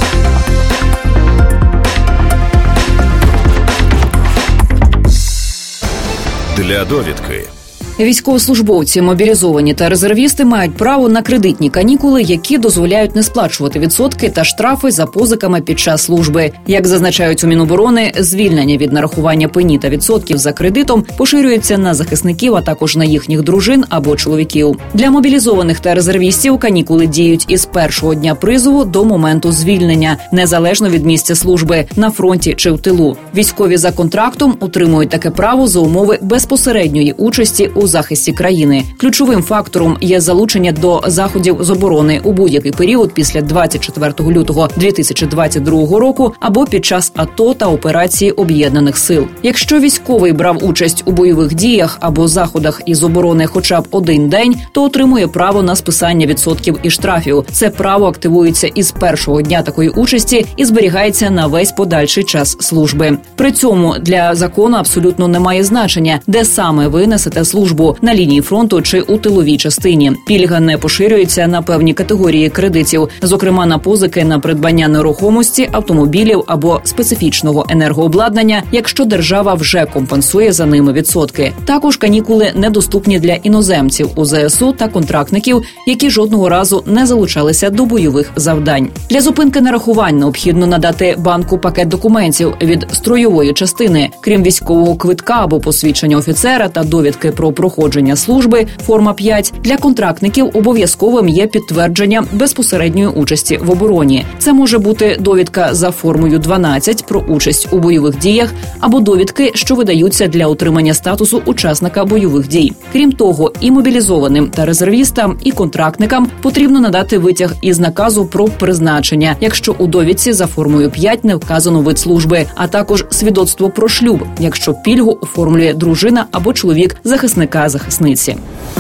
Для довідки. Військовослужбовці, мобілізовані та резервісти мають право на кредитні канікули, які дозволяють не сплачувати відсотки та штрафи за позиками під час служби. Як зазначають у Міноборони, звільнення від нарахування пені та відсотків за кредитом поширюється на захисників, а також на їхніх дружин або чоловіків. Для мобілізованих та резервістів канікули діють із першого дня призову до моменту звільнення, незалежно від місця служби, на фронті чи в тилу. Військові за контрактом отримують таке право за умови безпосередньої участі у захисті країни. Ключовим фактором є залучення до заходів з оборони у будь-який період після двадцять четвертого лютого дві тисячі двадцять другого року або під час АТО та операції Об'єднаних сил. Якщо військовий брав участь у бойових діях або заходах із оборони хоча б один день, то отримує право на списання відсотків і штрафів. Це право активується із першого дня такої участі і зберігається на весь подальший час служби. При цьому для закону абсолютно немає значення, де саме ви несете службу – на лінії фронту чи у тиловій частині. Пільга не поширюється на певні категорії кредитів, зокрема на позики на придбання нерухомості, автомобілів або специфічного енергообладнання, якщо держава вже компенсує за ними відсотки. Також канікули недоступні для іноземців у зе ес у та контрактників, які жодного разу не залучалися до бойових завдань. Для зупинки нарахувань необхідно надати банку пакет документів від стройової частини, крім військового квитка або посвідчення офіцера та довідки про проходження служби, форма п'ять, для контрактників обов'язковим є підтвердження безпосередньої участі в обороні. Це може бути довідка за формою дванадцять про участь у бойових діях або довідки, що видаються для отримання статусу учасника бойових дій. Крім того, і мобілізованим та резервістам, і контрактникам потрібно надати витяг із наказу про призначення, якщо у довідці за формою п'ять не вказано вид служби, а також свідоцтво про шлюб, якщо пільгу оформлює дружина або чоловік захисника-захисниці.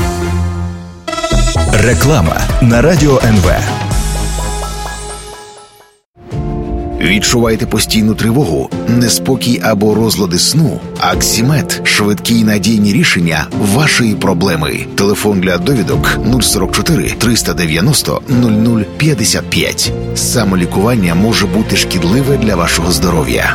Реклама на Радіо ен ве. Відчуваєте постійну тривогу, неспокій або розлади сну? Аксімед – швидкі й надійні рішення вашої проблеми. Телефон для довідок нуль сорок чотири триста дев'яносто нуль нуль п'ятдесят п'ять. Самолікування може бути шкідливе для вашого здоров'я.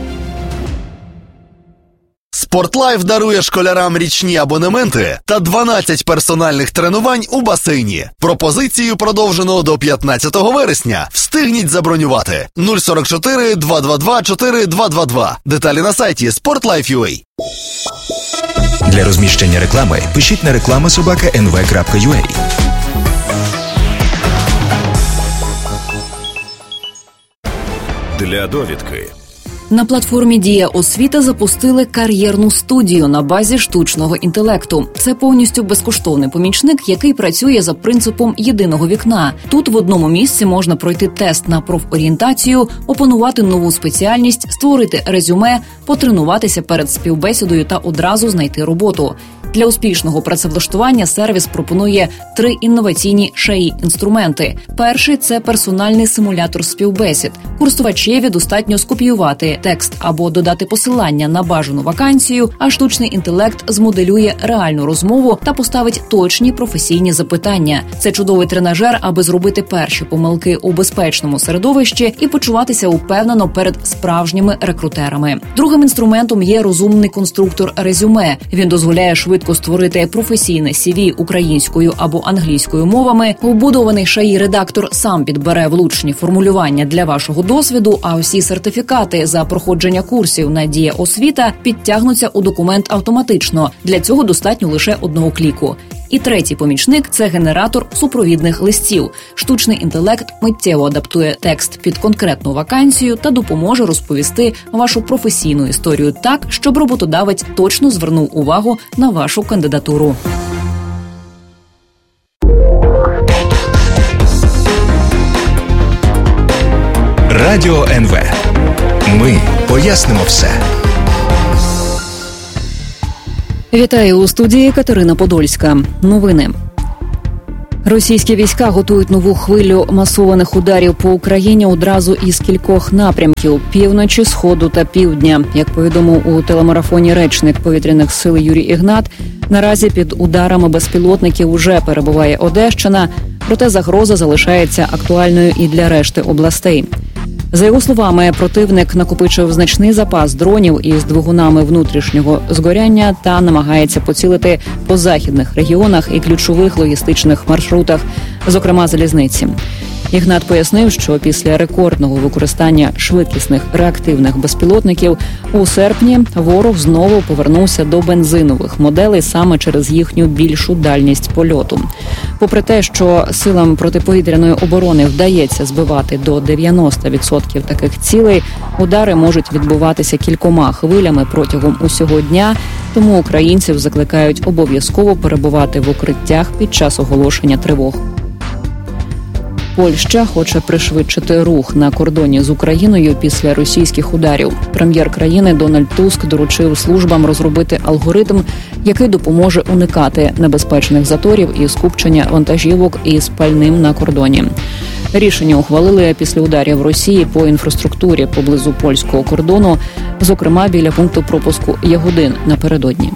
Спортлайф дарує школярам річні абонементи та дванадцять персональних тренувань у басейні. Пропозицію продовжено до п'ятнадцятого вересня. Встигніть забронювати. нуль сорок чотири два два два чотири два два два. Деталі на сайті спортлайф крапка ю а. Для розміщення реклами пишіть на реклама собака ен ве крапка ю а. Для довідки. На платформі «Дія Освіта» запустили кар'єрну студію на базі штучного інтелекту. Це повністю безкоштовний помічник, який працює за принципом єдиного вікна. Тут в одному місці можна пройти тест на профорієнтацію, опанувати нову спеціальність, створити резюме, потренуватися перед співбесідою та одразу знайти роботу. Для успішного працевлаштування сервіс пропонує три інноваційні ШАІ-інструменти. Перший – це персональний симулятор співбесід. Користувачеві достатньо скопіювати текст або додати посилання на бажану вакансію, а штучний інтелект змоделює реальну розмову та поставить точні професійні запитання. Це чудовий тренажер, аби зробити перші помилки у безпечному середовищі і почуватися упевнено перед справжніми рекрутерами. Другим інструментом є розумний конструктор резюме. Він дозволяє швидко створити професійне сі ві українською або англійською мовами. Вбудований ШАІ-редактор сам підбере влучні формулювання для вашого досвіду, а усі сертифікати за проходження курсів на Дія Освіта підтягнуться у документ автоматично. Для цього достатньо лише одного кліку. І третій помічник – це генератор супровідних листів. Штучний інтелект миттєво адаптує текст під конкретну вакансію та допоможе розповісти вашу професійну історію так, щоб роботодавець точно звернув увагу на вашу кандидатуру. Радіо ен ве. Ми пояснимо все. Вітаю у студії Катерина Подольська. Новини. Російські війська готують нову хвилю масованих ударів по Україні одразу із кількох напрямків – півночі, сходу та півдня. Як повідомив у телемарафоні речник повітряних сил Юрій Ігнат, наразі під ударами безпілотників уже перебуває Одещина, проте загроза залишається актуальною і для решти областей. За його словами, противник накопичив значний запас дронів із двигунами внутрішнього згоряння та намагається поцілити по західних регіонах і ключових логістичних маршрутах, зокрема залізниці. Ігнат пояснив, що після рекордного використання швидкісних реактивних безпілотників у серпні ворог знову повернувся до бензинових моделей саме через їхню більшу дальність польоту. Попри те, що силам протиповітряної оборони вдається збивати до дев'яносто відсотків таких цілей, удари можуть відбуватися кількома хвилями протягом усього дня, тому українців закликають обов'язково перебувати в укриттях під час оголошення тривог. Польща хоче пришвидшити рух на кордоні з Україною після російських ударів. Прем'єр країни Дональд Туск доручив службам розробити алгоритм, який допоможе уникати небезпечних заторів і скупчення вантажівок із пальним на кордоні. Рішення ухвалили після ударів Росії по інфраструктурі поблизу польського кордону, зокрема біля пункту пропуску Ягодин напередодні.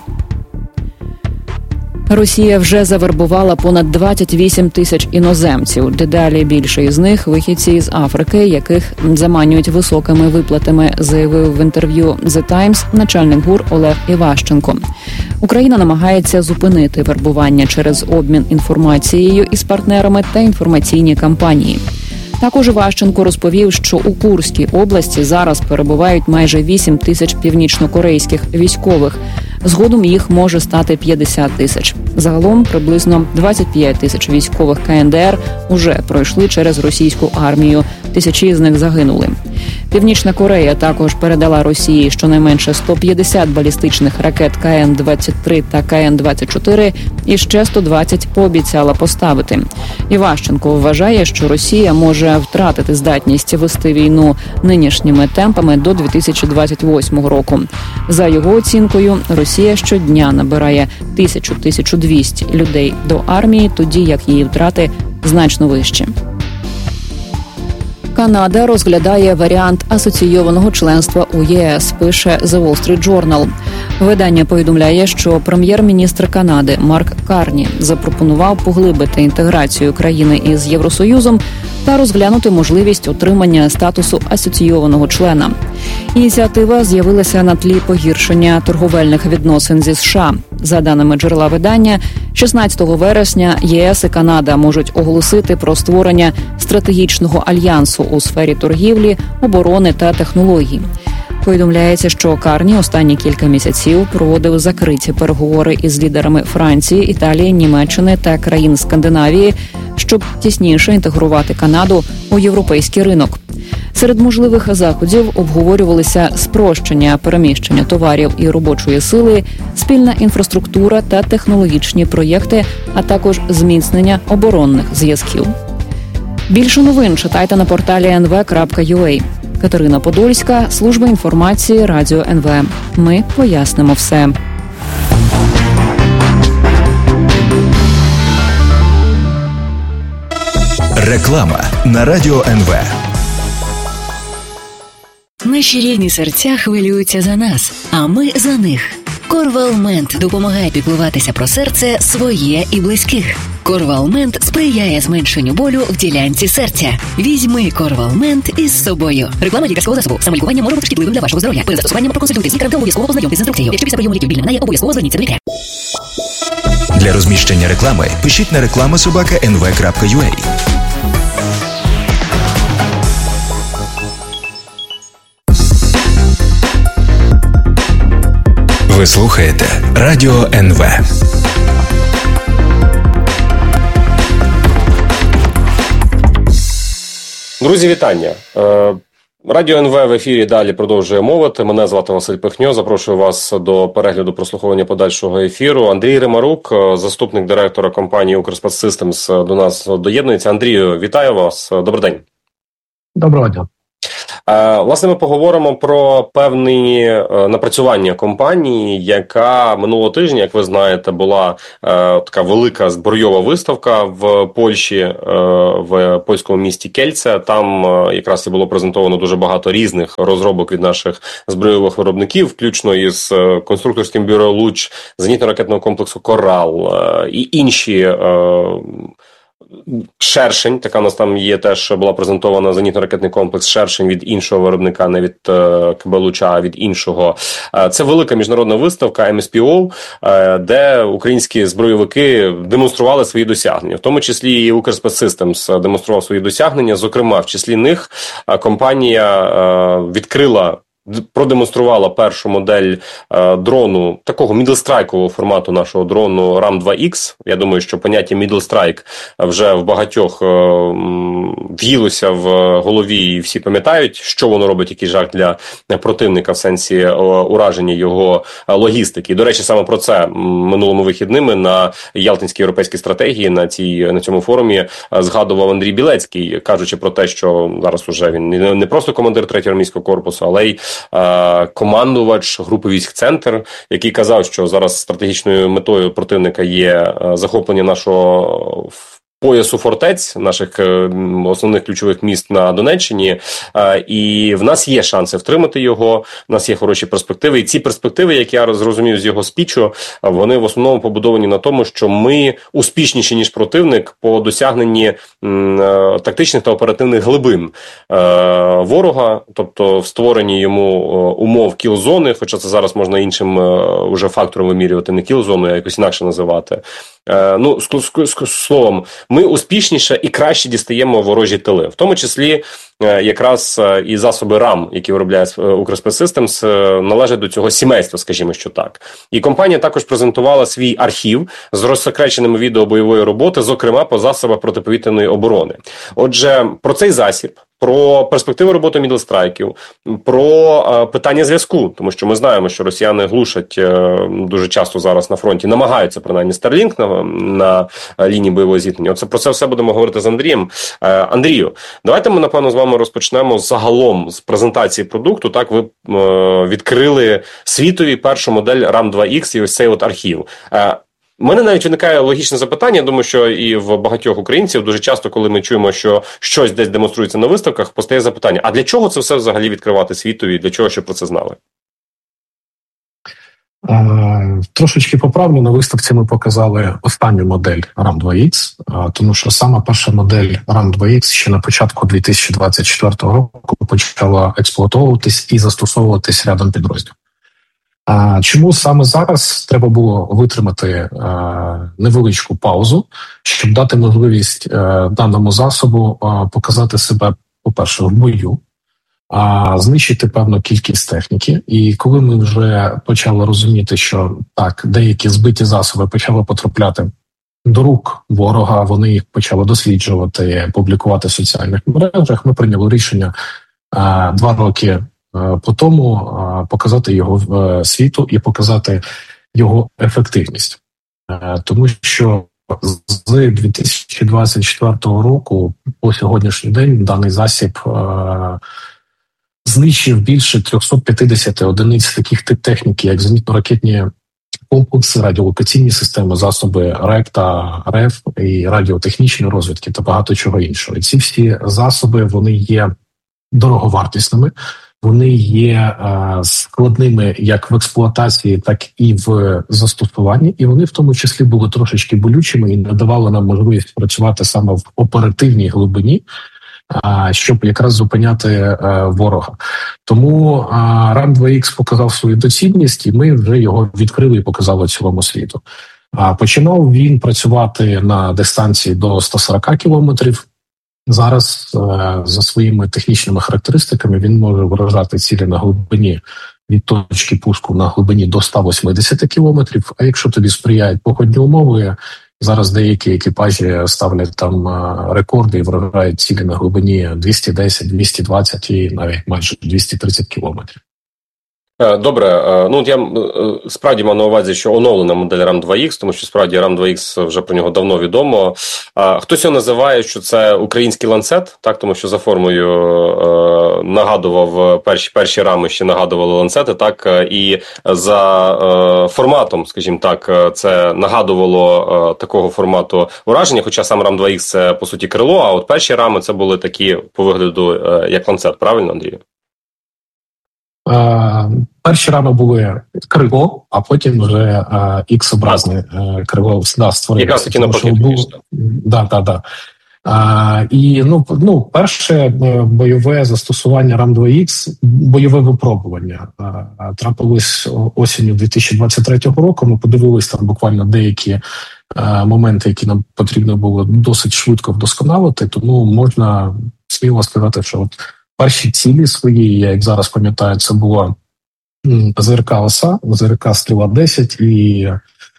Росія вже завербувала понад двадцять вісім тисяч іноземців. Дедалі більше із них – вихідці з Африки, яких заманюють високими виплатами, заявив в інтерв'ю The Times начальник ГУР Олег Іващенко. Україна намагається зупинити вербування через обмін інформацією із партнерами та інформаційні кампанії. Також Іващенко розповів, що у Курській області зараз перебувають майже вісім тисяч північнокорейських військових. Згодом їх може стати п'ятдесят тисяч. Загалом приблизно двадцять п'ять тисяч військових ка ен де ер уже пройшли через російську армію. Тисячі з них загинули. Північна Корея також передала Росії щонайменше сто п'ятдесят балістичних ракет ка ен двадцять три та ка ен двадцять чотири і ще сто двадцять пообіцяла поставити. Іващенко вважає, що Росія може втратити здатність вести війну нинішніми темпами до дві тисячі двадцять восьмого року. За його оцінкою, Росія щодня набирає тисячу - тисячу двісті людей до армії, тоді як її втрати значно вищі. Канада розглядає варіант асоційованого членства у є ес, пише The Wall Street Journal. Видання повідомляє, що прем'єр-міністр Канади Марк Карні запропонував поглибити інтеграцію країни із Євросоюзом та розглянути можливість отримання статусу асоційованого члена. Ініціатива з'явилася на тлі погіршення торговельних відносин зі США. За даними джерела видання, шістнадцятого вересня є ес і Канада можуть оголосити про створення стратегічного альянсу у сфері торгівлі, оборони та технологій. Повідомляється, що Карні останні кілька місяців проводив закриті переговори із лідерами Франції, Італії, Німеччини та країн Скандинавії, щоб тісніше інтегрувати Канаду у європейський ринок. Серед можливих заходів обговорювалися спрощення переміщення товарів і робочої сили, спільна інфраструктура та технологічні проєкти, а також зміцнення оборонних зв'язків. Більше новин читайте на порталі ен ве крапка ю а. Катерина Подольська, служба інформації Радіо ен ве. Ми пояснимо все. Реклама на Радіо ен ве. Наші рідні серця хвилюються за нас, а ми за них. Корвалмент допомагає піклуватися про серце своє і близьких. Корвалмент сприяє зменшенню болю в ділянці серця. Візьми Корвалмент із собою. Реклама лікарського засобу. Самолікування може бути шкідливим для вашого здоров'я. Перед застосуванням проконсультуйтесь з лікарем та обов'язково познайомтесь з інструкцією. Якщо після прийому ліків біль не минає, обов'язково зверніться до лікаря. Для розміщення реклами пишіть на реклама собака ен ве крапка ю а. Ви слухаєте Радіо ен ве. Друзі, вітання. Радіо ен ве в ефірі далі продовжує мовити. Мене звати Василь Пихньо. Запрошую вас до перегляду прослуховування подальшого ефіру. Андрій Римарук, заступник директора компанії «Укрспецсистемс», до нас доєднується. Андрію, вітаю вас. Добрий день. Доброго дня. Власне, ми поговоримо про певні напрацювання компанії, яка минулого тижня, як ви знаєте, була така велика збройова виставка в Польщі, в польському місті Кельце. Там якраз і було презентовано дуже багато різних розробок від наших збройових виробників, включно із конструкторським бюро «Луч», зенітно-ракетного комплексу «Корал» і інші. Шершень, така у нас там є, теж була презентована зенітно-ракетний комплекс «Шершень» від іншого виробника, не від е, КБ «Луча», а від іншого. Е, це велика міжнародна виставка ем ес пі о, е, де українські збройовики демонстрували свої досягнення. В тому числі і «Укрспецсистемс» демонстрував свої досягнення. Зокрема, в числі них е, компанія е, відкрила продемонструвала першу модель е, дрону, такого мідлстрайкового формату нашого дрону рам два ікс. Я думаю, що поняття мідлстрайк вже в багатьох е, в'їлося в голові і всі пам'ятають, що воно робить, який жах для противника в сенсі е, ураження його логістики. І, до речі, саме про це минулими вихідними на Ялтинській європейській стратегії на, цій, на цьому форумі згадував Андрій Білецький, кажучи про те, що зараз уже він не просто командир третього армійського корпусу, але й командувач групи військ «Центр», який казав, що зараз стратегічною метою противника є захоплення нашого поясу фортець, наших основних ключових міст на Донеччині, і в нас є шанси втримати його, в нас є хороші перспективи, і ці перспективи, як я зрозумів з його спічу, вони в основному побудовані на тому, що ми успішніші, ніж противник по досягненні тактичних та оперативних глибин ворога, тобто в створенні йому умов кіл-зони, хоча це зараз можна іншим уже фактором вимірювати, не кіл-зону, а якось інакше називати. Ну, словом, ми успішніше і краще дістаємо ворожі тили. В тому числі якраз і засоби рам, які виробляє Укрспецсистемс, належать до цього сімейства, скажімо, що так. І компанія також презентувала свій архів з розсекреченими відео бойової роботи, зокрема по засобах протиповітряної оборони. Отже, про цей засіб, про перспективи роботи мідлстрайків, про е, питання зв'язку, тому що ми знаємо, що росіяни глушать е, дуже часто зараз на фронті, намагаються принаймні Starlink на, на лінії бойового зіткнення. Оце про це все будемо говорити з Андрієм. Е, Андрію, давайте ми, напевно, з вами розпочнемо загалом з презентації продукту. Так, ви е, відкрили світові першу модель рам два ікс і ось цей от архів. Е, У мене навіть виникає логічне запитання, я думаю, що і в багатьох українців дуже часто, коли ми чуємо, що щось десь демонструється на виставках, постає запитання, а для чого це все взагалі відкривати світові, для чого, щоб про це знали? Е, трошечки поправлю, на виставці ми показали останню модель рам два ікс, е, тому що сама перша модель рам два ікс ще на початку дві тисячі двадцять четвертого року почала експлуатовуватись і застосовуватись рядом підрозділів. Чому саме зараз треба було витримати е, невеличку паузу, щоб дати можливість е, даному засобу е, показати себе, по-перше, в бою, а знищити певну кількість техніки. І коли ми вже почали розуміти, що так, деякі збиті засоби почали потрапляти до рук ворога, вони їх почали досліджувати, публікувати в соціальних мережах, ми прийняли рішення е, два роки по тому показати його світу і показати його ефективність. Тому що з дві тисячі двадцять четвертого року по сьогоднішній день даний засіб знищив більше триста п'ятдесят одиниць таких техніки, як зенітно-ракетні комплекси, радіолокаційні системи, засоби РЕК та РЕФ і радіотехнічної розвідки та багато чого іншого. І ці всі засоби, вони є дороговартісними, вони є е, складними як в експлуатації, так і в застосуванні, і вони в тому числі були трошечки болючими і не давали нам можливість працювати саме в оперативній глибині, е, щоб якраз зупиняти е, ворога. Тому е, рам два ікс показав свою доцільність, і ми вже його відкрили і показали цілому світу. Е, починав він працювати на дистанції до сто сорок кілометрів. Зараз е, за своїми технічними характеристиками він може вражати цілі на глибині від точки пуску на глибині до сто вісімдесят кілометрів. А якщо тобі сприяють погодні умови, зараз деякі екіпажі ставлять там е, рекорди і вражають цілі на глибині двісті десять, двісті двадцять і навіть майже двісті тридцять кілометрів. Добре, ну от я справді мав на увазі, що оновлена модель рам два ікс, тому що справді рам два ікс вже про нього давно відомо. Хтось його називає, що це український ланцет, так, тому що за формою е, нагадував перші перші рами, ще нагадували ланцети, так, і за е, форматом, скажімо так, це нагадувало е, такого формату ураження, хоча сам рам два ікс це по суті крило, а от перші рами це були такі по вигляду е, як ланцет, правильно, Андрію? Е, перші рами були крило, а потім вже ікс-образне е, крило да, створили. Якраз таки навпаки. Да, да, да. А, і ну, ну, перше бойове застосування рам два ікс, бойове випробування а, трапилось осінню дві тисячі двадцять третього року. Ми подивились там буквально деякі а, моменти, які нам потрібно було досить швидко вдосконалити, тому можна сміло сказати, що от перші цілі свої, я як зараз пам'ятаю, це була ЗРК «Оса», ЗРК «Стріла десять» і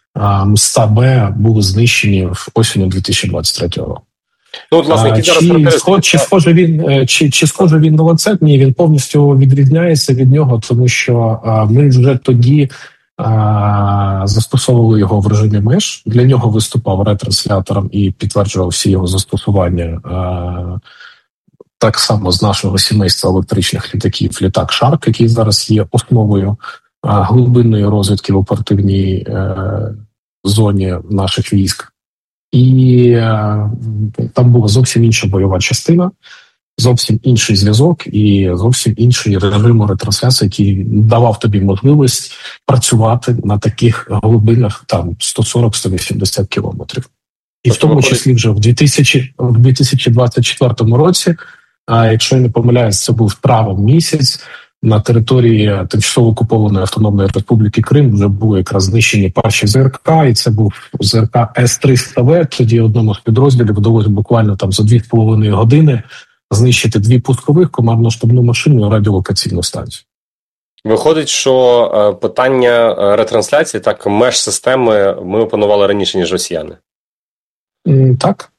МСТА-Б були знищені в осінню дві тисячі двадцять третього року. Ну, от, власне, які зараз чи, схож, чи, схоже він, чи, чи схоже він на ланцет? Ні, він повністю відрізняється від нього, тому що а, ми вже тоді а, застосовували його в режимі меж. Для нього виступав ретранслятором і підтверджував всі його застосування. А, так само з нашого сімейства електричних літаків літак «Шарк», який зараз є основою а, глибинної розвідки в оперативній а, зоні наших військ. І е, там була зовсім інша бойова частина, зовсім інший зв'язок і зовсім інший режим ретрансляції, який давав тобі можливість працювати на таких глибинах там сто сорок - сто вісімдесят кілометрів. І в тому числі вже в дві тисячі двадцять четвертому році, а якщо я не помиляюсь, це був травень місяць, на території тимчасово окупованої Автономної Республіки Крим вже були якраз знищені перші ЗРК, і це був ЗРК С триста В. Тоді одному з підрозділів вдалося буквально там за дві з половиною години знищити дві пускових, командно-штабну машину і радіолокаційну станцію. Виходить, що питання ретрансляції, так, меж-системи ми опанували раніше, ніж росіяни? Так.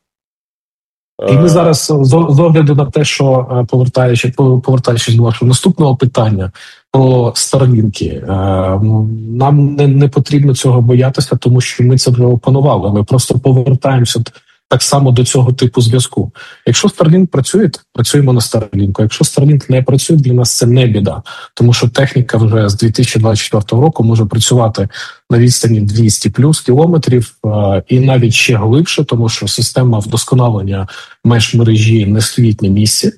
І ми зараз, з огляду на те, що повертаючи, повертаючись до вашого наступного питання про Старлінки, нам не, не потрібно цього боятися, тому що ми це вже опанували. Ми просто повертаємося так само до цього типу зв'язку. Якщо Starlink працює, працюємо на Starlink. Якщо Starlink не працює, для нас це не біда, тому що техніка вже з дві тисячі двадцять четвертого року може працювати на відстані двісті плюс кілометрів і навіть ще глибше, тому що система вдосконалення меж мережі не стоїть на місці.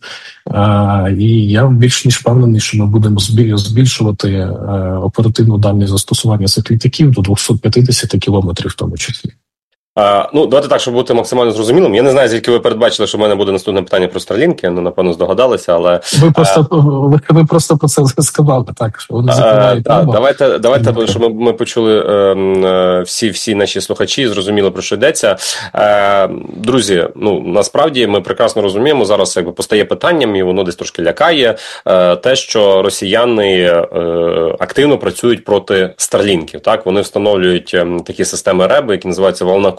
І я більш ніж впевнений, що ми будемо збільшувати оперативну дальність застосування цих літаків до двісті п'ятдесят кілометрів в тому числі. А, ну, давайте так, щоб бути максимально зрозумілим. Я не знаю, звідки ви передбачили, що в мене буде наступне питання про Старлінки, ну, напевно, здогадалися, але... Ви просто, а, ви, ви просто про це сказали, так, що вони закривають а, небо. Давайте, давайте щоб ми, ми почули е, е, всі, всі наші слухачі, зрозуміли, про що йдеться. Е, друзі, ну, насправді, ми прекрасно розуміємо, зараз якби постає питанням, і воно десь трошки лякає, е, те, що росіяни е, активно працюють проти Старлінків, так? Вони встановлюють е, такі системи РЕБ, які називаються волна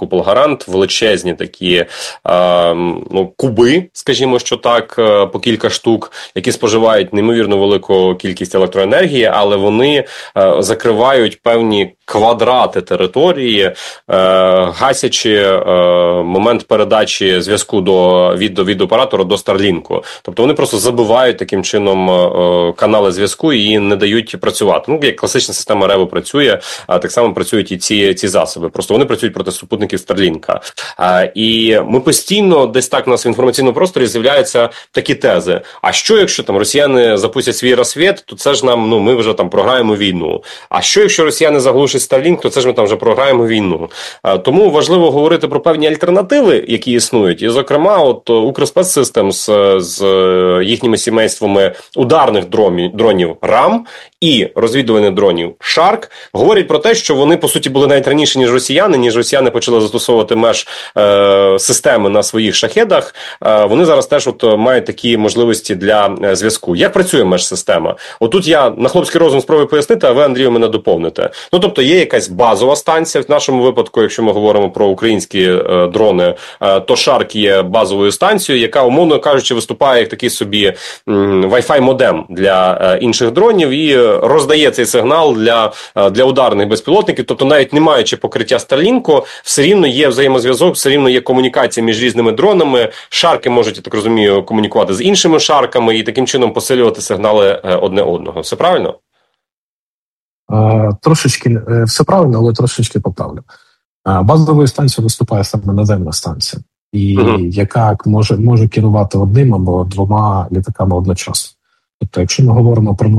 Купол-Гарант, величезні такі е, ну, куби, скажімо, що так, е, по кілька штук, які споживають неймовірно велику кількість електроенергії, але вони е, закривають певні квадрати території, е, гасячи е, момент передачі зв'язку до, від, від оператора до Старлінку. Тобто вони просто забивають таким чином е, канали зв'язку і не дають працювати. Ну, як класична система Рево працює, а так само працюють і ці, ці засоби. Просто вони працюють проти супутників Старлінка. А, і ми постійно, десь так у нас в інформаційному просторі з'являються такі тези. А що, якщо там росіяни запустять свій розсвіт, то це ж нам, ну, ми вже там програємо війну. А що, якщо росіяни заглушать Старлінк, то це ж ми там вже програємо війну. А, тому важливо говорити про певні альтернативи, які існують. І, зокрема, от Укрспецсистемс з, з їхніми сімействами ударних дронів, дронів РАМ і розвідувальних дронів Шарк говорять про те, що вони, по суті, були навіть раніше, ніж росіяни, ніж росіяни почали застосовувати меж е, системи на своїх шахедах, е, вони зараз теж от мають такі можливості для е, зв'язку. Як працює меж-система? Отут я на хлопський розум спробую пояснити, а ви, Андрію, мене доповните. Ну, тобто, є якась базова станція, в нашому випадку, якщо ми говоримо про українські е, дрони, е, то Шарк є базовою станцією, яка, умовно кажучи, виступає як такий собі м, Wi-Fi модем для е, інших дронів і роздає цей сигнал для, е, для ударних безпілотників. Тобто, навіть не маючи покриття Старлінку, все рівно є взаємозв'язок, все рівно є комунікація між різними дронами. Шарки можуть, я так розумію, комунікувати з іншими шарками і таким чином посилювати сигнали одне одного. Все правильно? А, трошечки, все правильно, але трошечки поправлю. А, базовою станцією виступає саме наземна станція, і угу. яка може, може керувати одним або двома літаками одночасно. Тобто, якщо ми говоримо про